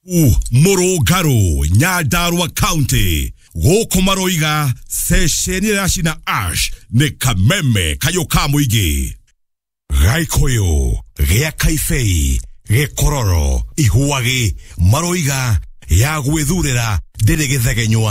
Morogaro, Nyandarua County, Goko Maroiga, Sesheni Rashina Ash, Ne Kameme, Kayoka Muigi. Gaikoyo, Gea Kaifei, Ge Kororo, Ihuagi, Maroiga, Yagwedurera, Dedegezegenyua.